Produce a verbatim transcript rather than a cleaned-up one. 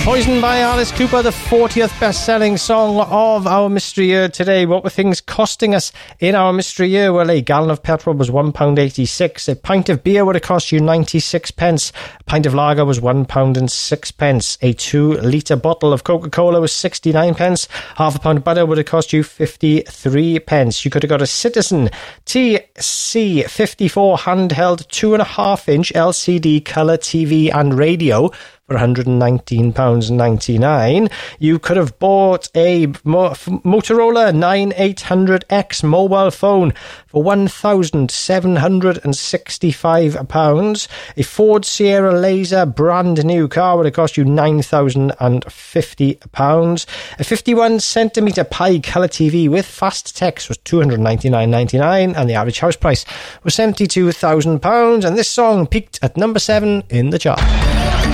Poison by Alice Cooper, the fortieth best-selling song of our mystery year today. What were things costing us in our mystery year? Well, a gallon of petrol was one pound eighty-six. A pint of beer would have cost you ninety-six pence. A pint of lager was one pound and six pence. A two-litre bottle of Coca-Cola was sixty-nine pence. Half a pound of butter would have cost you fifty-three pence. You could have got a Citizen T C fifty-four handheld two and a half inch L C D colour T V and radio for one hundred nineteen pounds ninety-nine. You could have bought a Motorola nine eight hundred X mobile phone for one thousand seven hundred sixty-five pounds. A Ford Sierra Laser brand new car would have cost you nine thousand fifty pounds. A fifty-one centimetre pie colour T V with fast text was two hundred ninety-nine pounds ninety-nine, and the average house price was seventy-two thousand pounds. And this song peaked at number seven in the chart.